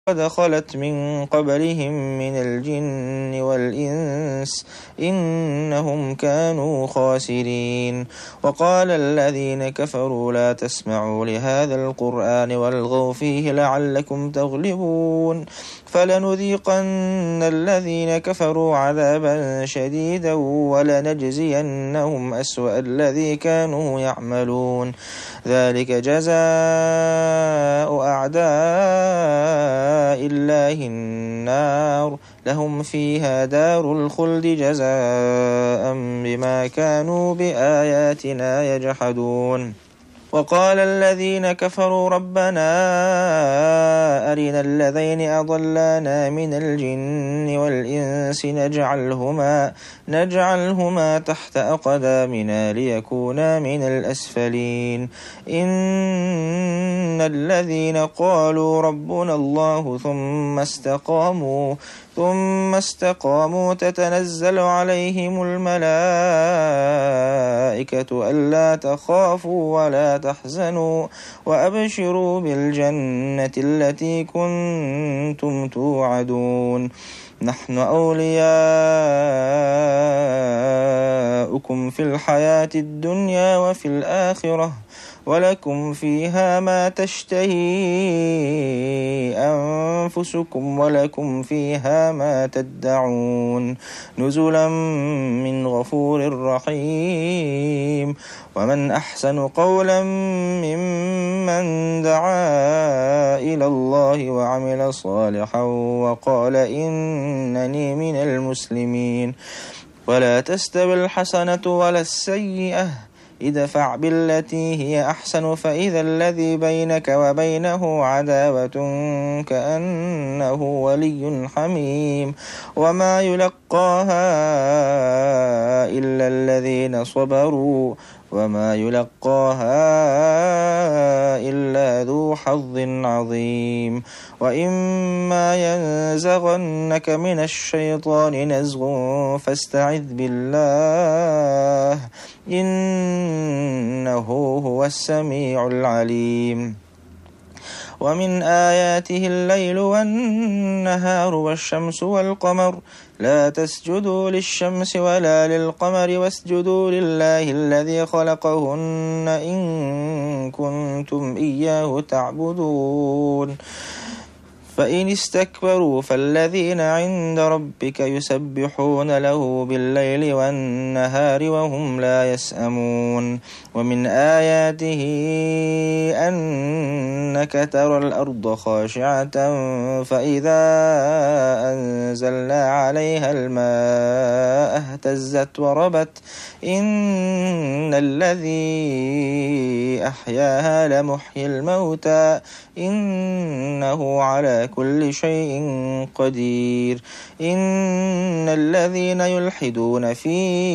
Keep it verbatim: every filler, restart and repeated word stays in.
قد خلت من قبلهم من الجن والإنس إنهم كانوا خاسرين. وقال الذين كفروا لا تسمعوا لهذا القرآن والغوا فيه لعلكم تغلبون فلنذيقن الذين كفروا عذابا شديدا ولنجزينهم أسوأ الذي كانوا يعملون ذلك جزاء أعداء الله النار لهم فيها دار الخلد جزاء بما كانوا بآياتنا يجحدون. وقال الذين كفروا ربنا أرنا الذين أضلانا من الجن والإنس نجعلهما, نجعلهما تحت أقدامنا ليكونا من الأسفلين إن الذين قالوا ربنا الله ثم استقاموا ثم استقاموا تتنزل عليهم الملائكة ألا تخافوا ولا تحزنوا وأبشروا بالجنة التي كنتم توعدون نحن أولياؤكم في الحياة الدنيا وفي الآخرة ولكم فيها ما تشتهي أنفسكم ولكم فيها ما تدعون نزلا من غفور رحيم. ومن أحسن قولا ممن دعا إلى الله وعمل صالحا وقال إنني من المسلمين. ولا تستوي الحسنة ولا السيئة ادفع بالتي هي أحسن فإذا الذي بينك وبينه عداوة كأنه ولي حميم وما يلقاها إلا الذين صبروا وما يلقاها إلا ذو حظ عظيم. وإما ينزغنك من الشيطان نزغ فاستعذ بالله إنه هو السميع العليم. ومن آياته الليل والنهار والشمس والقمر لا تسجدوا للشمس ولا للقمر واسجدوا لله الذي خلقهن إن كنتم إياه تعبدون فإن استكبروا فالذين عند ربك يسبحون له بالليل والنهار وهم لا يسأمون. ومن آياته أنك ترى الأرض خاشعة فإذا أنزلنا عليها الماء اهتزت وربت إن الذي أحياها لمحيي الموتى إنه على كل شيء قدير. إن الذين يلحدون في